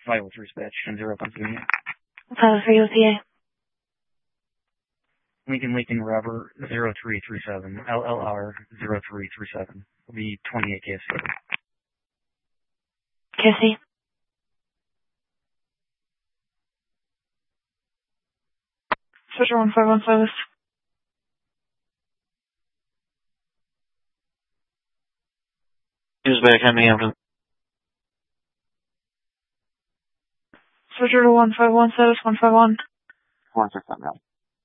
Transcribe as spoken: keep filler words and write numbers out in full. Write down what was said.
five oh three dispatch, ten zero Pennsylvania. five oh three O P A. Lincoln Lincoln Robert zero three three seven, L L R zero three three seven. Will be twenty-eight K S C. K S C. Switcher one five one service. Newsback, Heminghampton. Switcher to one five one service, one five one. one six seven.